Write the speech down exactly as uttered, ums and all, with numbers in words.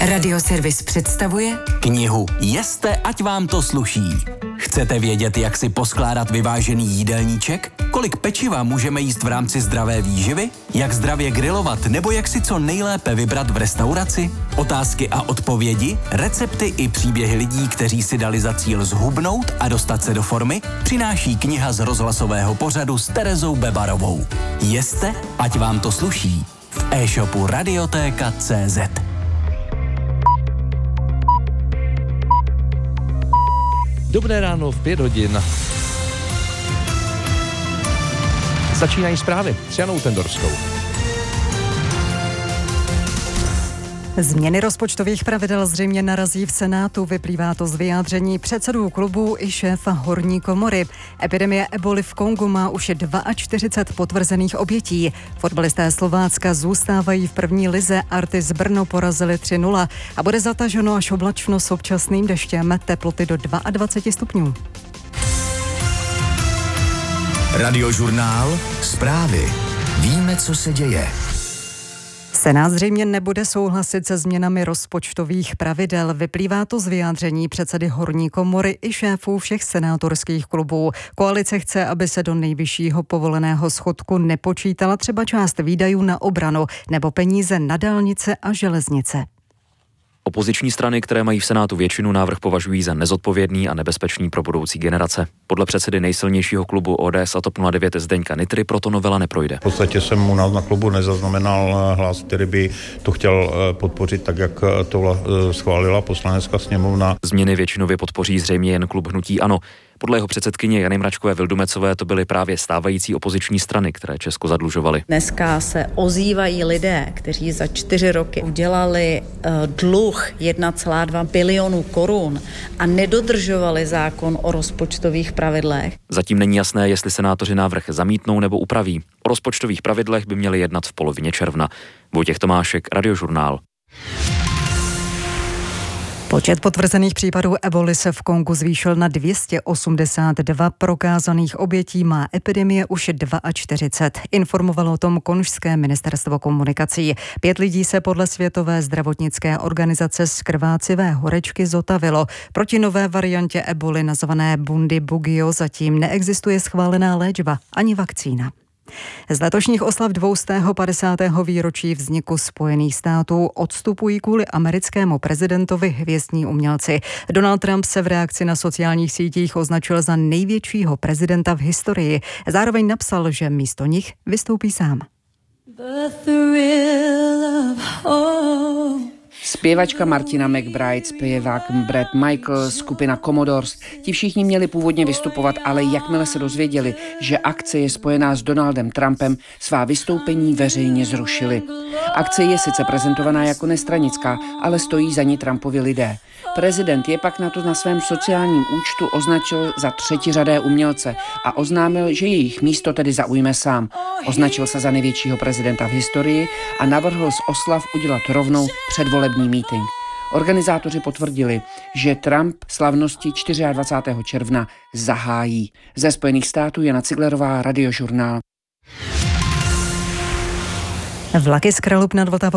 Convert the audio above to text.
Radioservis představuje knihu Jeste, ať vám to sluší. Chcete vědět, jak si poskládat vyvážený jídelníček? Kolik pečiva můžeme jíst v rámci zdravé výživy? Jak zdravě grilovat nebo jak si co nejlépe vybrat v restauraci? Otázky a odpovědi, recepty i příběhy lidí, kteří si dali za cíl zhubnout a dostat se do formy, přináší kniha z rozhlasového pořadu s Terezou Bebarovou. Jeste, ať vám to sluší. V e-shopu radiotéka tečka cé zet. Dobré ráno v pět hodin. Začínají zprávy s Janou Tendorskou. Změny rozpočtových pravidel zřejmě narazí v Senátu, vyplývá to z vyjádření předsedů klubů i šéfa horní komory. Epidemie eboli v Kongu má už čtyřicet dva potvrzených obětí. Fotbalisté Slovácka zůstávají v první lize, Artis Brno porazili tři nula a bude zataženo až oblačno s občasným deštěm, teploty do dvacet dva stupňů. Radiožurnál, zprávy. Víme, co se děje. Senát zřejmě nebude souhlasit se změnami rozpočtových pravidel. Vyplývá to z vyjádření předsedy horní komory i šéfů všech senátorských klubů. Koalice chce, aby se do nejvyššího povoleného schodku nepočítala třeba část výdajů na obranu nebo peníze na dálnice a železnice. Opoziční strany, které mají v Senátu většinu, návrh považují za nezodpovědný a nebezpečný pro budoucí generace. Podle předsedy nejsilnějšího klubu O D S a TOP nula devět Zdeňka Nytry proto novela neprojde. V podstatě jsem mu na, na klubu nezaznamenal hlas, který by to chtěl podpořit tak, jak to schválila poslanecká sněmovna. Změny většinově podpoří zřejmě jen klub hnutí ANO. Podle jeho předsedkyně Jany Mračkové Vildumecové to byly právě stávající opoziční strany, které Česko zadlužovaly. Dneska se ozývají lidé, kteří za čtyři roky udělali uh, dluh jedna celá dva bilionu korun a nedodržovali zákon o rozpočtových pravidlech. Zatím není jasné, jestli senátoři návrh zamítnou nebo upraví. O rozpočtových pravidlech by měli jednat v polovině června. Vojtěch Tomášek, Radiožurnál. Počet potvrzených případů eboli se v Kongu zvýšil na dvě stě osmdesát dva, prokázaných obětí má epidemie už čtyřicet dva. Informovalo o tom konžské ministerstvo komunikací. Pět lidí se podle Světové zdravotnické organizace z krvácivé horečky zotavilo. Proti nové variantě eboli nazvané Bundibugyo zatím neexistuje schválená léčba ani vakcína. Z letošních oslav dvoustého padesátého výročí vzniku Spojených států odstupují kvůli americkému prezidentovi hvězdní umělci. Donald Trump se v reakci na sociálních sítích označil za největšího prezidenta v historii. Zároveň napsal, že místo nich vystoupí sám. Zpěvačka Martina McBride, zpěvák Bret Michael, skupina Commodores, ti všichni měli původně vystupovat, ale jakmile se dozvěděli, že akce je spojená s Donaldem Trumpem, svá vystoupení veřejně zrušili. Akce je sice prezentovaná jako nestranická, ale stojí za ní Trumpovi lidé. Prezident je pak na to na svém sociálním účtu označil za třetiřadé umělce a oznámil, že jejich místo tedy zaujme sám. Označil se za největšího prezidenta v historii a navrhl z oslav udělat rovnou předvolební mítink. Organizátoři potvrdili, že Trump slavnosti dvacátého čtvrtého června zahájí. Ze Spojených států Jana Ciglerová, Radiožurnál. Vlaky z Kralup nad Vltavou